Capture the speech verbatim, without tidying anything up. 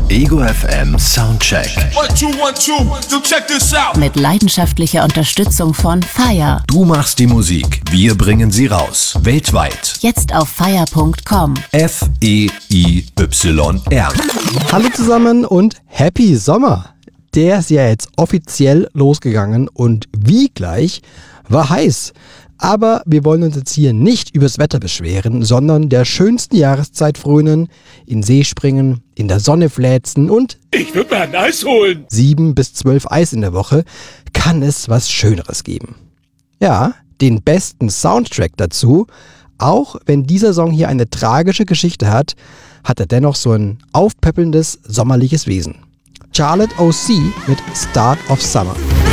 Ego F M Soundcheck. One, two, one, two, so check this out. Mit leidenschaftlicher Unterstützung von Fire. Du machst die Musik, wir bringen sie raus. Weltweit. Jetzt auf fire punkt com. F E I Y R. Hallo zusammen und Happy Sommer. Der ist ja jetzt offiziell losgegangen und wie gleich war heiß. Aber wir wollen uns jetzt hier nicht übers Wetter beschweren, sondern der schönsten Jahreszeit frönen, in See springen, in der Sonne fläzen und Ich würde mir ein Eis holen. sieben bis zwölf Eis in der Woche. Kann es was Schöneres geben? Ja, den besten Soundtrack dazu, auch wenn dieser Song hier eine tragische Geschichte hat, hat er dennoch so ein aufpäppelndes, sommerliches Wesen. Charlotte O C mit Start of Summer.